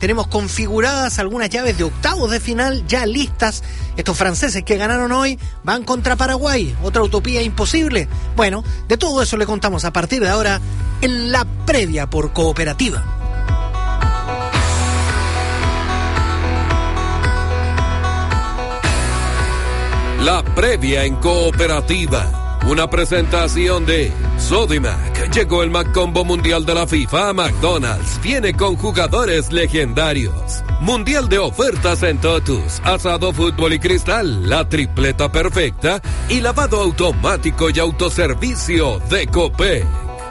tenemos configuradas algunas llaves de octavos de final ya listas. Estos franceses que ganaron hoy van contra Paraguay, otra utopía imposible. Bueno, de todo eso le contamos a partir de ahora en la previa por Cooperativa. La previa en Cooperativa. Una presentación de Sodimac. Llegó el Maccombo Mundial de la FIFA a McDonald's. Viene con jugadores legendarios. Mundial de ofertas en Totus. Asado, fútbol y cristal. La tripleta perfecta. Y lavado automático y autoservicio de Copec.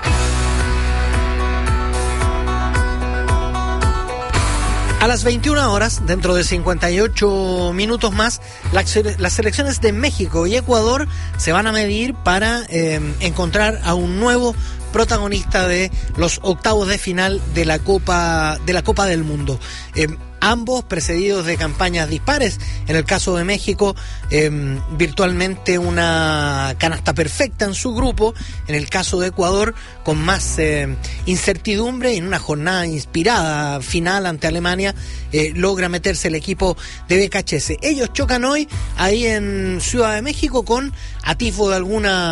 A las 21 horas, dentro de 58 minutos más, las selecciones de México y Ecuador se van a medir para encontrar a un nuevo protagonista de los octavos de final de la Copa del Mundo. Ambos precedidos de campañas dispares. En el caso de México, virtualmente una canasta perfecta en su grupo. En el caso de Ecuador, con más incertidumbre, en una jornada inspirada final ante Alemania, logra meterse el equipo de BKHS. Ellos chocan hoy ahí en Ciudad de México con atisbo de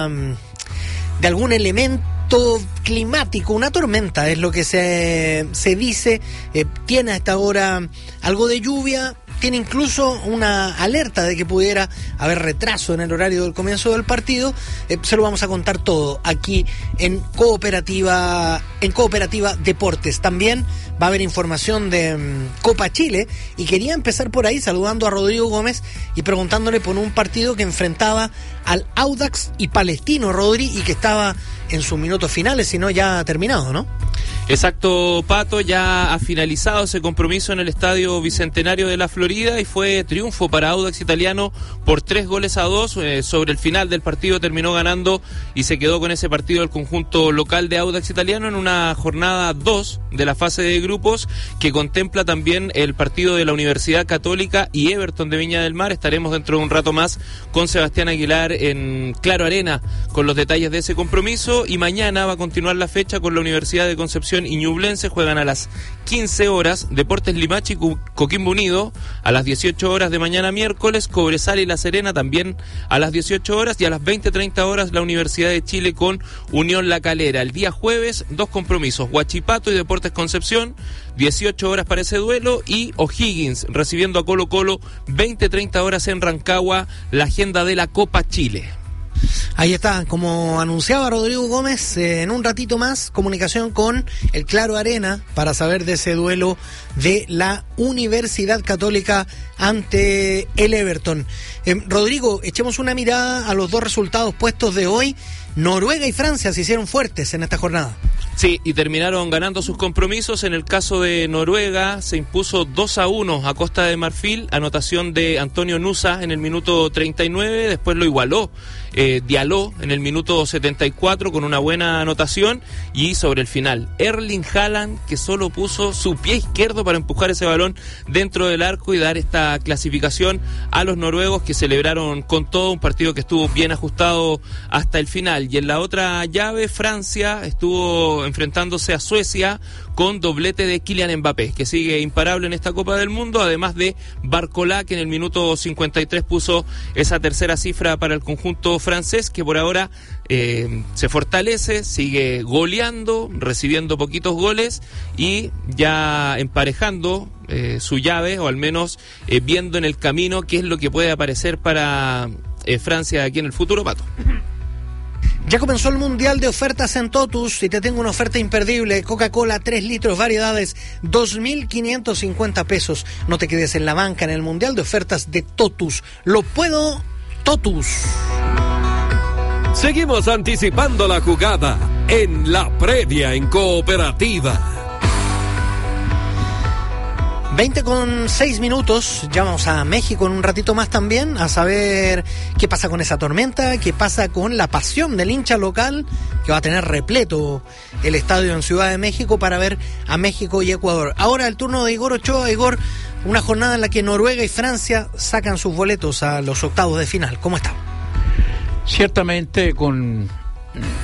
algún elemento climático, una tormenta es lo que se dice. Tiene hasta ahora algo de lluvia, tiene incluso una alerta de que pudiera haber retraso en el horario del comienzo del partido. Se lo vamos a contar todo aquí en Cooperativa Deportes. También va a haber información de Copa Chile y quería empezar por ahí saludando a Rodrigo Gómez y preguntándole por un partido que enfrentaba al Audax y Palestino, Rodri, y que estaba en sus minutos finales, si no ya ha terminado, ¿no? Exacto, Pato, ya ha finalizado ese compromiso en el Estadio Bicentenario de la Florida y fue triunfo para Audax Italiano por 3-2. Sobre el final del partido terminó ganando y se quedó con ese partido el conjunto local de Audax Italiano en una jornada 2 de la fase de grupos que contempla también el partido de la Universidad Católica y Everton de Viña del Mar. Estaremos dentro de un rato más con Sebastián Aguilar en Claro Arena con los detalles de ese compromiso, y mañana va a continuar la fecha con la Universidad de Concepción y Ñublense. Juegan a las 15 horas Deportes Limache y Coquimbo Unido, a las 18 horas de mañana miércoles Cobresal y La Serena también a las 18 horas, y a las 20:30 horas la Universidad de Chile con Unión La Calera. El día jueves, dos compromisos, Huachipato y Deportes Concepción, 18 horas para ese duelo, y O'Higgins recibiendo a Colo Colo, 20:30 horas en Rancagua, la agenda de la Copa Chile. Ahí está, como anunciaba Rodrigo Gómez, en un ratito más comunicación con el Claro Arena para saber de ese duelo de la Universidad Católica ante el Everton. Rodrigo, echemos una mirada a los dos resultados puestos de hoy. Noruega y Francia se hicieron fuertes en esta jornada. Sí, y terminaron ganando sus compromisos. En el caso de Noruega se impuso 2-1 a Costa de Marfil, anotación de Antonio Nusa en el minuto 39, después lo igualó Diallo en el minuto 74 con una buena anotación, y sobre el final Erling Haaland, que solo puso su pie izquierdo para empujar ese balón dentro del arco y dar esta clasificación a los noruegos, que celebraron con todo, un partido que estuvo bien ajustado hasta el final. Y en la otra llave, Francia estuvo enfrentándose a Suecia con doblete de Kylian Mbappé, que sigue imparable en esta Copa del Mundo, además de Barcola, que en el minuto 53 puso esa tercera cifra para el conjunto francés, que por ahora se fortalece, sigue goleando, recibiendo poquitos goles y ya emparejando su llave, o al menos viendo en el camino qué es lo que puede aparecer para Francia aquí en el futuro, Pato. Ya comenzó el Mundial de Ofertas en Totus y te tengo una oferta imperdible. Coca-Cola 3 litros, variedades, 2.550 pesos. No te quedes en la banca en el Mundial de Ofertas de Totus. Lo puedo, Totus. Seguimos anticipando la jugada en la previa en Cooperativa. 20:06, ya vamos a México en un ratito más también, a saber qué pasa con esa tormenta, qué pasa con la pasión del hincha local, que va a tener repleto el estadio en Ciudad de México para ver a México y Ecuador. Ahora el turno de Igor Ochoa. Igor, una jornada en la que Noruega y Francia sacan sus boletos a los octavos de final. ¿Cómo está? Ciertamente con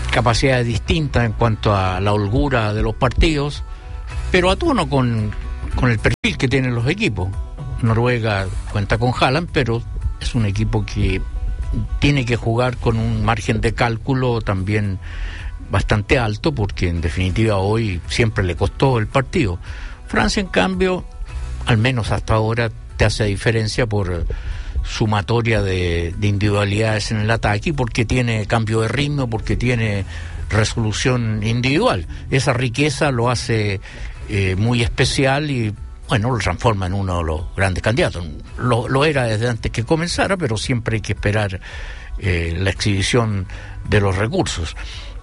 capacidades distintas en cuanto a la holgura de los partidos, pero a tono con el perfil que tienen los equipos. Noruega cuenta con Haaland, pero es un equipo que tiene que jugar con un margen de cálculo también bastante alto, porque en definitiva hoy siempre le costó el partido. Francia, en cambio, al menos hasta ahora, te hace diferencia por sumatoria de individualidades en el ataque, porque tiene cambio de ritmo, porque tiene resolución individual. Esa riqueza lo hace muy especial y bueno, lo transforma en uno de los grandes candidatos. Lo era desde antes que comenzara, pero siempre hay que esperar la exhibición de los recursos.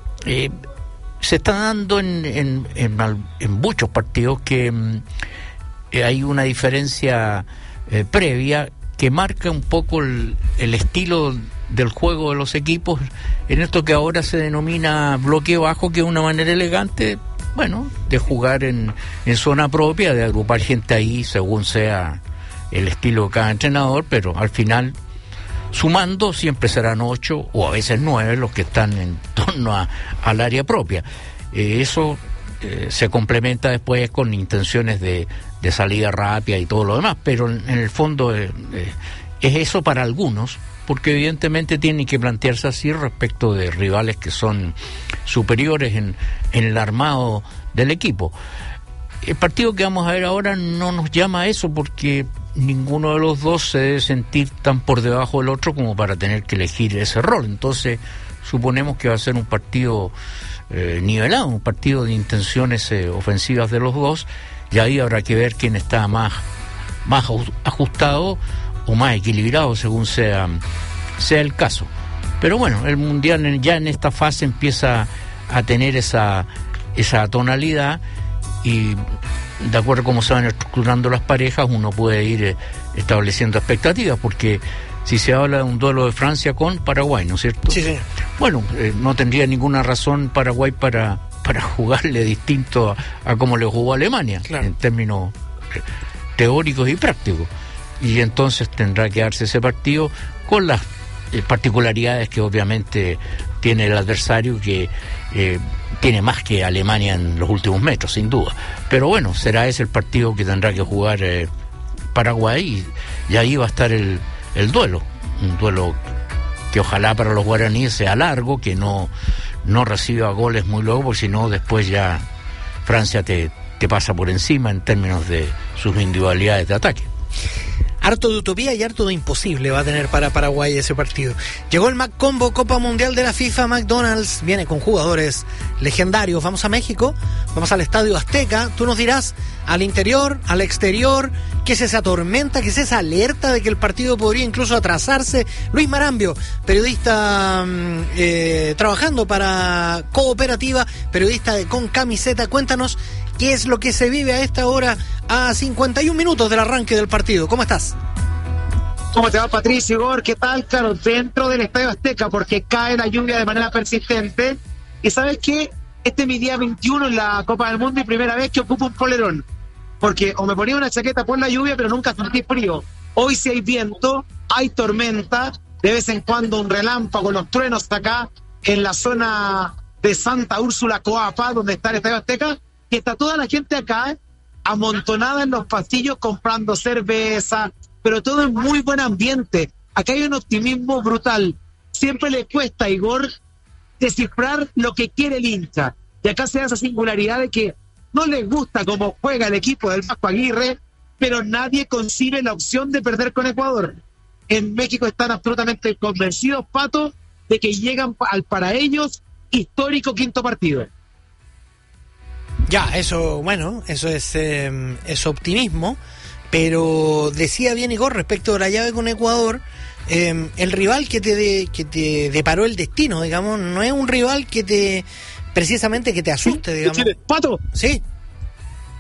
Se está dando en muchos partidos que hay una diferencia previa que marca un poco el estilo del juego de los equipos en esto que ahora se denomina bloque bajo, que es una manera elegante, bueno, de jugar en zona propia, de agrupar gente ahí según sea el estilo de cada entrenador, pero al final, sumando, siempre serán 8 o a veces 9 los que están en torno al área propia. Eso se complementa después con intenciones de salida rápida y todo lo demás, pero en el fondo es eso para algunos, porque evidentemente tienen que plantearse así respecto de rivales que son superiores en el armado del equipo. El partido que vamos a ver ahora no nos llama a eso, porque ninguno de los dos se debe sentir tan por debajo del otro como para tener que elegir ese rol. Entonces suponemos que va a ser un partido nivelado, un partido de intenciones ofensivas de los dos, y ahí habrá que ver quién está más ajustado o más equilibrado según sea el caso. Pero bueno, el Mundial ya en esta fase empieza a tener esa tonalidad, y de acuerdo a cómo se van estructurando las parejas uno puede ir estableciendo expectativas, porque si se habla de un duelo de Francia con Paraguay, ¿no es cierto? Sí, sí. Bueno, no tendría ninguna razón Paraguay para jugarle distinto a cómo le jugó Alemania, claro, en términos teóricos y prácticos. Y entonces tendrá que darse ese partido con las particularidades que obviamente tiene el adversario, que tiene más que Alemania en los últimos metros, sin duda. Pero bueno, será ese el partido que tendrá que jugar Paraguay, y ahí va a estar el duelo. Un duelo que ojalá para los guaraníes sea largo, que no reciba goles muy luego, porque si no después ya Francia te pasa por encima en términos de sus individualidades de ataque. Harto de utopía y harto de imposible va a tener para Paraguay ese partido. Llegó el McCombo Copa Mundial de la FIFA. McDonald's viene con jugadores legendarios. Vamos a México, vamos al Estadio Azteca. Tú nos dirás, al interior, al exterior, ¿qué es esa tormenta, qué es esa alerta de que el partido podría incluso atrasarse? Luis Marambio, periodista trabajando para Cooperativa, periodista de Con Camiseta, cuéntanos qué es lo que se vive a esta hora, a 51 minutos del arranque del partido. ¿Cómo estás? ¿Cómo te va, Patricio, Igor? ¿Qué tal? Claro, dentro del Estadio Azteca, porque cae la lluvia de manera persistente. Y ¿sabes qué? Este es mi día 21 en la Copa del Mundo y primera vez que ocupo un polerón. Porque o me ponía una chaqueta por la lluvia, pero nunca sentí frío. Hoy sí hay viento, hay tormenta, de vez en cuando un relámpago, los truenos acá en la zona de Santa Úrsula, Coapa, donde está el Estadio Azteca, que está toda la gente acá amontonada en los pasillos comprando cerveza, pero todo en muy buen ambiente. Acá hay un optimismo brutal. Siempre le cuesta, Igor, descifrar lo que quiere el hincha. Y acá se da esa singularidad de que no les gusta cómo juega el equipo del Vasco Aguirre, pero nadie concibe la opción de perder con Ecuador. En México están absolutamente convencidos, Pato, de que llegan al para ellos histórico quinto partido. Ya, eso, bueno, eso es optimismo, pero decía bien Igor respecto de la llave con Ecuador, el rival que te deparó el destino, digamos, no es un rival que precisamente que te asuste, digamos. Pato, sí.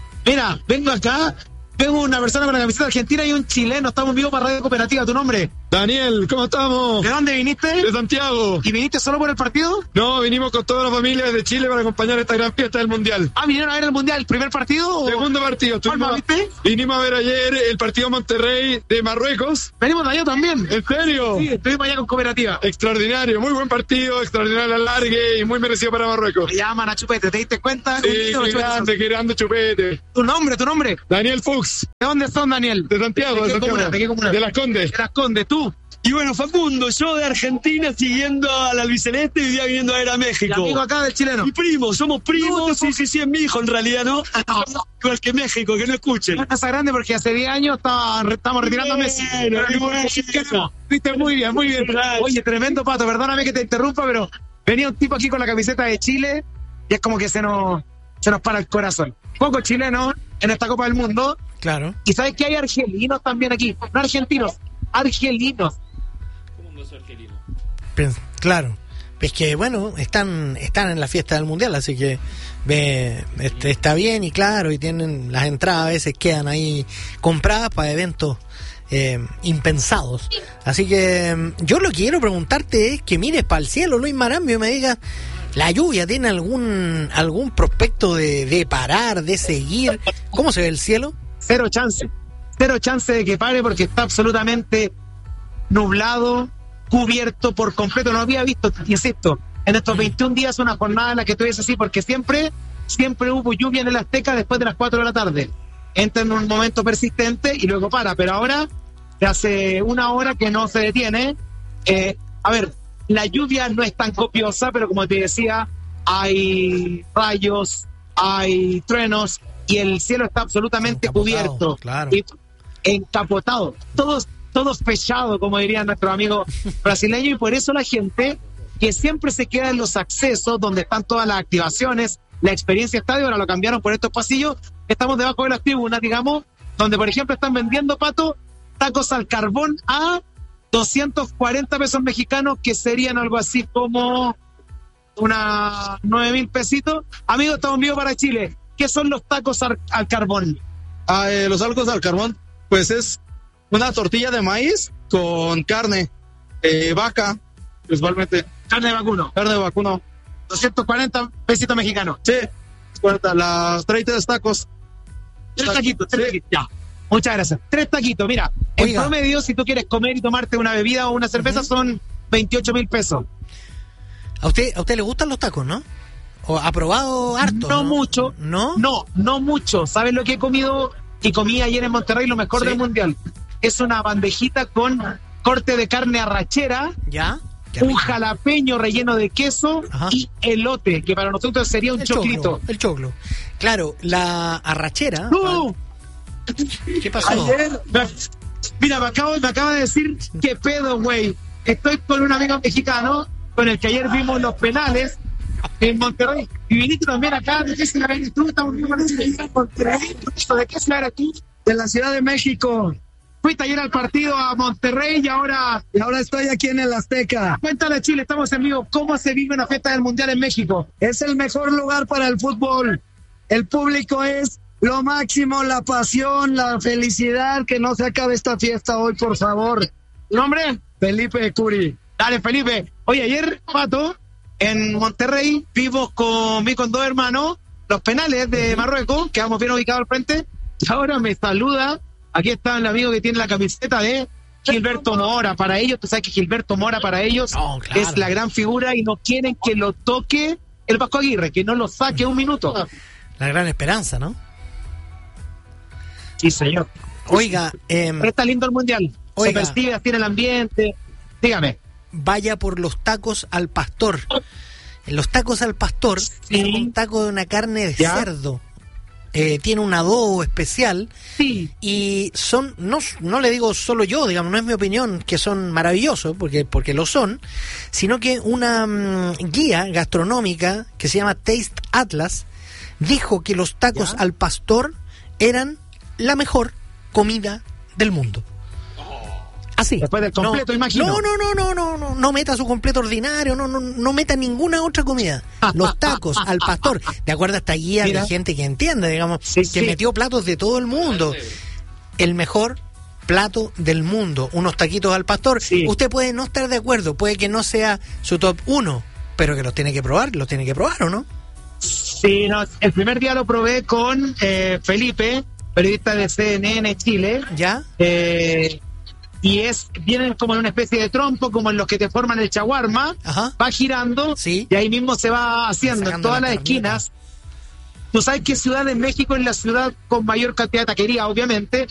Mira, vengo acá, vengo una persona con la camiseta argentina y un chileno, estamos vivos para Radio Cooperativa, tu nombre. Daniel, ¿cómo estamos? ¿De dónde viniste? De Santiago. ¿Y viniste solo por el partido? No, vinimos con toda la familia de Chile para acompañar esta gran fiesta del Mundial. Ah, ¿vinieron a ver el Mundial? ¿El primer partido? O... Segundo partido. ¿Cuál más viste? Vinimos a ver ayer el partido Monterrey de Marruecos. Venimos de allá también. ¿En serio? Sí, estuvimos allá con Cooperativa. Extraordinario, muy buen partido, extraordinario al alargue y muy merecido para Marruecos. Me llaman a Chupete, ¿te diste cuenta? Sí, qué grande Chupete. ¿Tu nombre? Daniel Fuchs. ¿De dónde son, Daniel? De Santiago. ¿De qué comuna? ¿De qué comuna? De Las Condes. De Las Condes, ¿tú? Y bueno, Facundo, yo de Argentina siguiendo al albiceleste y hoy día viniendo a ver a México. ¿Y amigo acá del chileno? Y primos, somos primos, sí, es mi hijo en realidad, ¿no? Igual que México, que no escuchen. Una casa grande porque hace 10 años estamos retirando a Messi. Viste, muy bien. Oye, tremendo, Pato, perdóname que te interrumpa, pero venía un tipo aquí con la camiseta de Chile y es como que se nos para el corazón. Poco chileno en esta Copa del Mundo. Claro. Y sabes que hay argelinos también aquí, no argentinos, argelinos. Claro, es que bueno, están en la fiesta del Mundial, así que está bien y claro, y tienen las entradas, a veces quedan ahí compradas para eventos impensados. Así que yo lo que quiero preguntarte es que mires para el cielo, Luis Marambio, y me digas, ¿la lluvia tiene algún prospecto de parar, de seguir? ¿Cómo se ve el cielo? Cero chance de que pare porque está absolutamente nublado, cubierto por completo. No había visto, insisto, en estos 21 días una jornada en la que estuviese así, porque siempre hubo lluvia en el Azteca después de las 4 de la tarde. Entra en un momento persistente y luego para, pero ahora hace una hora que no se detiene. A ver, la lluvia no es tan copiosa, pero como te decía, hay rayos, hay truenos y el cielo está absolutamente cubierto, claro. Y encapotado, todos fechados, como diría nuestro amigo brasileño, y por eso la gente que siempre se queda en los accesos donde están todas las activaciones, la experiencia estadio, ahora lo cambiaron por estos pasillos, estamos debajo de las tribunas, digamos, donde por ejemplo están vendiendo, Pato, tacos al carbón a 240 pesos mexicanos, que serían algo así como unas 9,000 pesitos. Amigos, estamos en vivo para Chile. ¿Qué son los tacos al carbón? Los tacos al carbón, pues es una tortilla de maíz con carne, vaca, principalmente. Carne de vacuno. 240 pesitos mexicanos. Sí, 40, las 30 tacos. 3 taquitos, ya. Muchas gracias. 3 taquitos, mira. En promedio, si tú quieres comer y tomarte una bebida o una cerveza, son 28,000 pesos. ¿A usted le gustan los tacos, no? ¿O ha probado harto? No mucho. ¿No? No mucho. ¿Sabes lo que he comido? Y comí ayer en Monterrey, lo mejor del Mundial. Es una bandejita con corte de carne arrachera. ¿Ya? Un jalapeño relleno de queso. Ajá. Y elote, que para nosotros sería un choclito. El choclo. Claro, la arrachera. ¡No! ¿Qué pasó? Ayer, mira, me acaba de decir qué pedo, güey. Estoy con un amigo mexicano con el que ayer vimos los penales en Monterrey. Y viniste también acá. ¿De qué ciudad eres tú? Estamos viendo en Monterrey. ¿De qué ciudad eres tú? De la Ciudad de México. Fuiste ayer al partido a Monterrey y ahora estoy aquí en el Azteca. Cuéntale, Chile, estamos en vivo. ¿Cómo se vive una fiesta del Mundial en México? Es el mejor lugar para el fútbol. El público es lo máximo, la pasión, la felicidad. Que no se acabe esta fiesta hoy, por favor. ¿Tu nombre? Felipe Curi. Dale, Felipe. Oye, ayer, Pato, en Monterrey vimos con 2 hermanos los penales de Marruecos, que vamos bien ubicados al frente. Y ahora me saluda. Aquí está el amigo que tiene la camiseta de Gilberto Mora. Para ellos, tú sabes que Gilberto Mora para ellos claro, es la gran figura y no quieren que lo toque el Vasco Aguirre, que no lo saque un minuto. La gran esperanza, ¿no? Sí, señor. Oiga, pero está lindo el Mundial. Se percibe así en el ambiente. Dígame. Vaya por los tacos al pastor. En los tacos al pastor es un taco de una carne de cerdo. Tiene un adobo especial y son, no le digo solo yo, digamos, no es mi opinión que son maravillosos, porque lo son, sino que una guía gastronómica que se llama Taste Atlas dijo que los tacos al pastor eran la mejor comida del mundo. Así. Después del completo, imagino. No meta su completo ordinario, no meta ninguna otra comida. Los tacos al pastor, de acuerdo a esta guía de gente que entiende, digamos, que metió platos de todo el mundo. El mejor plato del mundo, unos taquitos al pastor. Sí. Usted puede no estar de acuerdo, puede que no sea su top 1, pero que los tiene que probar, ¿o no? Sí, no, el primer día lo probé con Felipe, periodista de CNN Chile. ¿Ya? Y vienen como en una especie de trompo, como en los que te forman el shawarma. Ajá. Va girando, Sí. y ahí mismo se va haciendo en todas las esquinas. Tú sabes que Ciudad de México es la ciudad con mayor cantidad de taquería, obviamente,